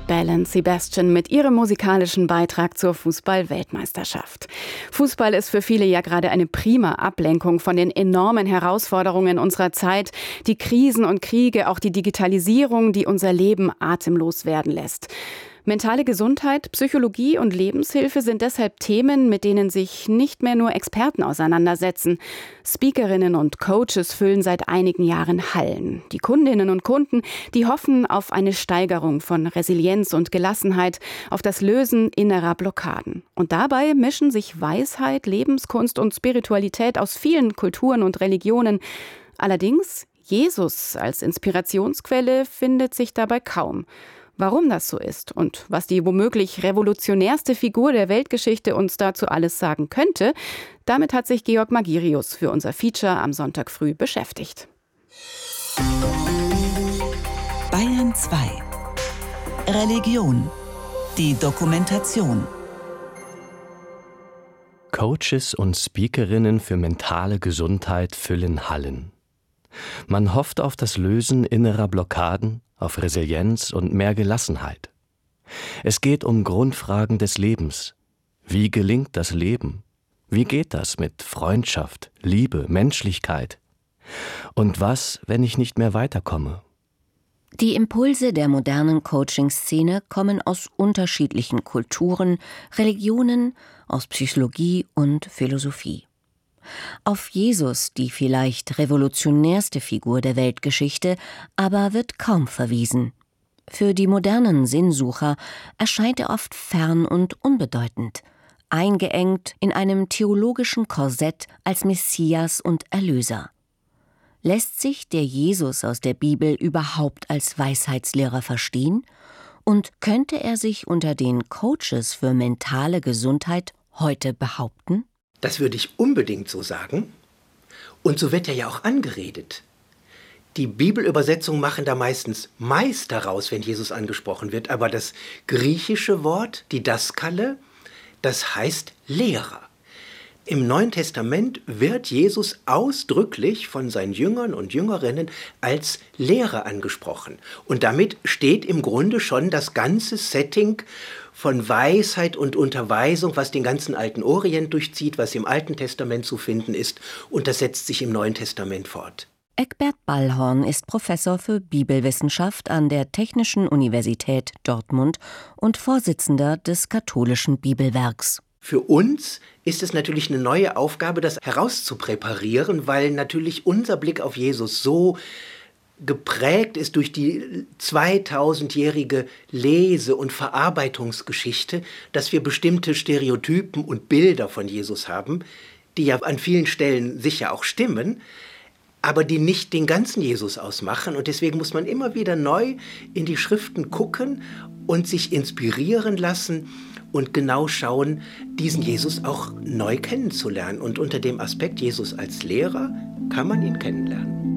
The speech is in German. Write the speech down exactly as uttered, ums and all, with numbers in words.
Belle und Sebastian mit ihrem musikalischen Beitrag zur Fußball-Weltmeisterschaft. Fußball ist für viele ja gerade eine prima Ablenkung von den enormen Herausforderungen unserer Zeit, die Krisen und Kriege, auch die Digitalisierung, die unser Leben atemlos werden lässt. Mentale Gesundheit, Psychologie und Lebenshilfe sind deshalb Themen, mit denen sich nicht mehr nur Experten auseinandersetzen. Speakerinnen und Coaches füllen seit einigen Jahren Hallen. Die Kundinnen und Kunden, die hoffen auf eine Steigerung von Resilienz und Gelassenheit, auf das Lösen innerer Blockaden. Und dabei mischen sich Weisheit, Lebenskunst und Spiritualität aus vielen Kulturen und Religionen. Allerdings, Jesus als Inspirationsquelle findet sich dabei kaum. Warum das so ist und was die womöglich revolutionärste Figur der Weltgeschichte uns dazu alles sagen könnte, damit hat sich Georg Magirius für unser Feature am Sonntag früh beschäftigt. Bayern zwei. Religion. Die Dokumentation. Coaches und Speakerinnen für mentale Gesundheit füllen Hallen. Man hofft auf das Lösen innerer Blockaden, auf Resilienz und mehr Gelassenheit. Es geht um Grundfragen des Lebens. Wie gelingt das Leben? Wie geht das mit Freundschaft, Liebe, Menschlichkeit? Und was, wenn ich nicht mehr weiterkomme? Die Impulse der modernen Coaching-Szene kommen aus unterschiedlichen Kulturen, Religionen, aus Psychologie und Philosophie. Auf Jesus, die vielleicht revolutionärste Figur der Weltgeschichte, aber wird kaum verwiesen. Für die modernen Sinnsucher erscheint er oft fern und unbedeutend, eingeengt in einem theologischen Korsett als Messias und Erlöser. Lässt sich der Jesus aus der Bibel überhaupt als Weisheitslehrer verstehen? Und könnte er sich unter den Coaches für mentale Gesundheit heute behaupten? Das würde ich unbedingt so sagen. Und so wird er ja auch angeredet. Die Bibelübersetzungen machen da meistens Meister raus, wenn Jesus angesprochen wird. Aber das griechische Wort, Didaskale, das heißt Lehrer. Im Neuen Testament wird Jesus ausdrücklich von seinen Jüngern und Jüngerinnen als Lehrer angesprochen. Und damit steht im Grunde schon das ganze Setting von Weisheit und Unterweisung, was den ganzen alten Orient durchzieht, was im Alten Testament zu finden ist. Und das setzt sich im Neuen Testament fort. Eckbert Ballhorn ist Professor für Bibelwissenschaft an der Technischen Universität Dortmund und Vorsitzender des Katholischen Bibelwerks. Für uns ist es natürlich eine neue Aufgabe, das herauszupräparieren, weil natürlich unser Blick auf Jesus so geprägt ist durch die zweitausendjährige Lese- und Verarbeitungsgeschichte, dass wir bestimmte Stereotypen und Bilder von Jesus haben, die ja an vielen Stellen sicher auch stimmen, aber die nicht den ganzen Jesus ausmachen. Und deswegen muss man immer wieder neu in die Schriften gucken und sich inspirieren lassen und genau schauen, diesen Jesus auch neu kennenzulernen. Und unter dem Aspekt Jesus als Lehrer kann man ihn kennenlernen.